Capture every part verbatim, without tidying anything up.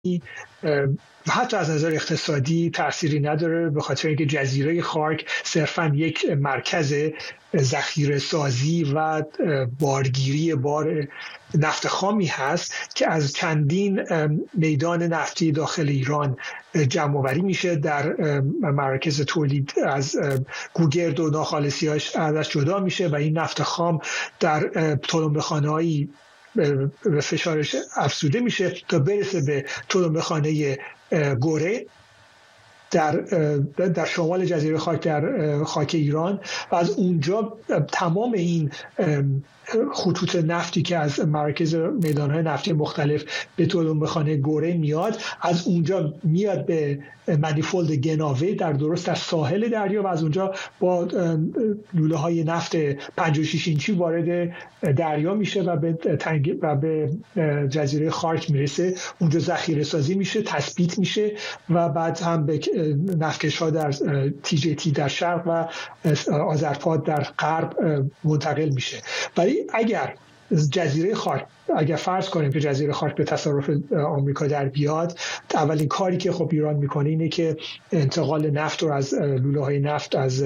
و حتی از نظر اقتصادی تأثیری نداره، به خاطر اینکه جزیره خارک صرفاً یک مرکز ذخیره سازی و بارگیری بار نفت خامی هست که از چندین میدان نفتی داخل ایران جمع آوری میشه، در مراکز تولید از گوگرد و ناخالصی‌هاش ازش جدا میشه و این نفت خام در تلمبه‌خانه‌های به فشارش افزوده میشه تا برسه به تلمبه‌خانه گوره در در شمال جزیره خاک در خاک ایران و از اونجا تمام این خطوط نفتی که از مراکز میدان‌های نفتی مختلف به تلمبه‌خانه گوره میاد، از اونجا میاد به منیفولد گناوه در درست در ساحل دریا و از اونجا با لوله‌های نفت پنجاه و شش اینچی وارد دریا میشه و به تنگ و به جزیره خارک میرسه. اونجا ذخیره سازی میشه، تثبیت میشه و بعد هم به نفتکش‌ها در تی جی تی در شرق و آذرپاد در غرب منتقل میشه. ولی اگر جزیره خارک، اگر فرض کنیم که جزیره خارک به تصرف آمریکا در بیاد، اولین کاری که خب ایران میکنه اینه که انتقال نفت رو از لوله‌های نفت از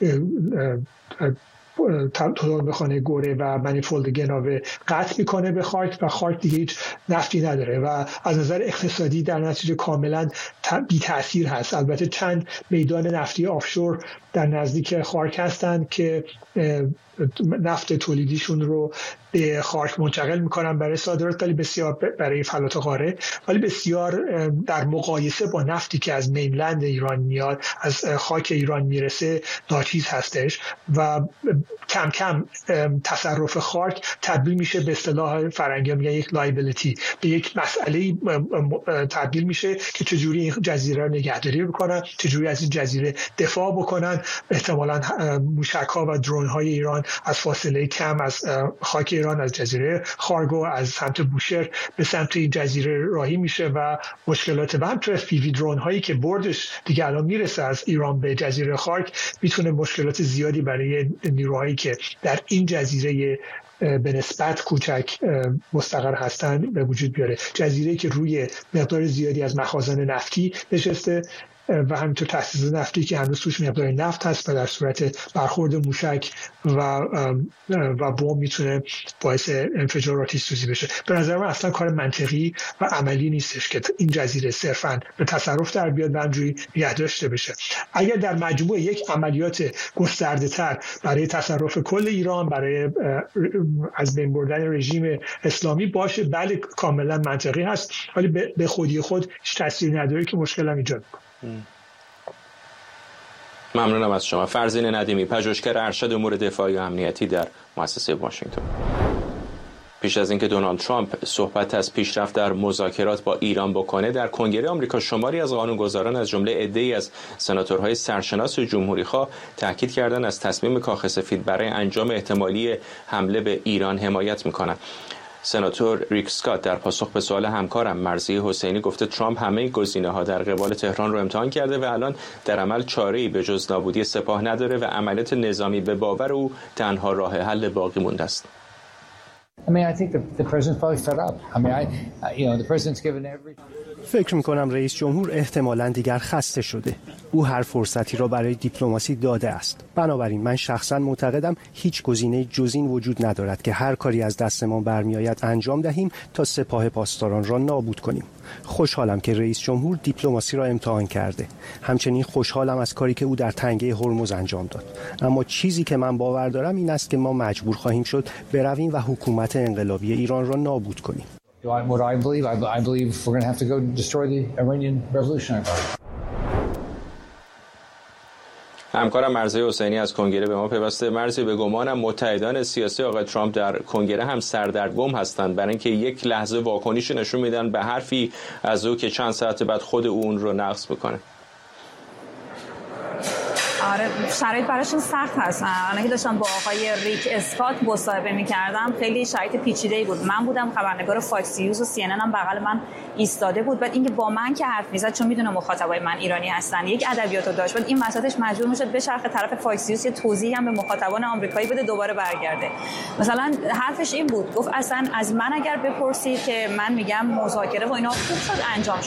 تلمبه‌خانه گوره و منیفولد گناوه قطع میکنه به خارک و خارک دیگه هیچ نفتی نداره و از نظر اقتصادی در نتیجه کاملا بی تأثیر هست. البته چند میدان نفتی آفشور در نزدیک خارک هستند که نفت تولیدیشون رو به خارک منتقل میکنن برای صادرات، ولی بسیار برای فلات قاره، ولی بسیار در مقایسه با نفتی که از مینلند ایران میاد، از خاک ایران میرسه، ناچیز هستش و کم کم تصرف خارک تبدیل میشه به اصطلاح فرنگی میگن یک لایبیلیتی، به یک مسئله تبدیل میشه که چجوری این جزیره رو نگهداری بکنن، چجوری از این جزیره دفاع بکنن. احتمالاً موشک‌ها و درون‌های ایران از فاصله کم از خاک ایران، از جزیره خارگو، از سمت بوشهر به سمت این جزیره راهی میشه و مشکلات و همچنین اف پی وی درون هایی که بردش دیگه الان میرسه از ایران به جزیره خارک میتونه مشکلات زیادی برای نیروهایی که در این جزیره به نسبت کوچک مستقر هستن به وجود بیاره. جزیره که روی مقدار زیادی از مخازن نفتی نشسته و همینطور تأسیس نفتی که هنوز توش مقدار نفت هست و در صورت برخورد موشک و و بمب میتونه باعث انفجار آتش سوزی بشه. به نظر من اصلا کار منطقی و عملی نیستش که این جزیره صرفاً به تصرف در بیاد و همجوری نگه داشته بشه. اگر در مجموع یک عملیات گسترده تر برای تصرف کل ایران، برای از بین بردن رژیم اسلامی باشه، بله کاملا منطقی هست، ولی به خودی خود هیچ تأثیری نداره که مشکل هم ایجاد کنه. ممنونم از شما. فرزین ندیمی، پژوهشگر ارشد امور دفاعی و امنیتی در مؤسسه واشنگتن. پیش از اینکه دونالد ترامپ صحبت از پیشرفت در مذاکرات با ایران بکنه، در کنگره آمریکا شماری از قانونگذاران از جمله عده‌ای از سناتورهای سرشناس و جمهوری‌خواه تاکید کردند از تصمیم کاخ سفید برای انجام احتمالی حمله به ایران حمایت می‌کنند. سناتور ریک اسکات در پاسخ به سوال همکارم مرضیه حسینی گفته ترامپ همه گزینه‌ها در قبال تهران رو امتحان کرده و الان در عمل چاره‌ای به جز نابودی سپاه نداره و عملیات نظامی به باور او تنها راه حل باقی مونده است. I mean, I think the, the president's probably fed up. I mean, I, you know, the president's given every... فکر می‌کنم رئیس جمهور احتمالاً دیگر خسته شده. او هر فرصتی را برای دیپلماسی داده است. بنابراین من شخصاً معتقدم هیچ گزینه جز این وجود ندارد که هر کاری از دستمان برمیآید انجام دهیم تا سپاه پاسداران را نابود کنیم. خوشحالم که رئیس جمهور دیپلماسی را امتحان کرده. همچنین خوشحالم از کاری که او در تنگه هرمز انجام داد. اما چیزی که من باور دارم این است که ما مجبور خواهیم شد برویم و حکومت انقلابی ایران را نابود کنیم. What I believe, I, I believe we're going to have to go destroy the Iranian Revolutionary Guard. همکارم مرضیه حسینی از کنگره به ما پیوسته. مرضیه، به گمانم متحدان سیاسی آقای ترامپ در کنگره هم سردرگم هستند برای اینکه یک لحظه واکنش نشون میدن به حرفی از او که چند ساعت بعد خود او اون رو نقض بکنه. آره شرایط براشون سخت هست. الان که داشتم با آقای ریک اسکات مصاحبه می‌کردم خیلی شرایط پیچیده‌ای بود. من بودم خبرنگار فاکس نیوز و سی ان ان هم بغل من ایستاده بود. بعد اینکه با من که حرف می‌زد چون میدونه مخاطبای من ایرانی هستن یک ادبیاتو داشت. بعد این وسطش مجبور میشد به شرخ طرف فاکس نیوز یه توضیحی هم به مخاطبان آمریکایی بده دوباره برگرده. مثلا حرفش این بود، گفت اصلا از من اگر بپرسید که من میگم مذاکره و اینا خوب شد انجام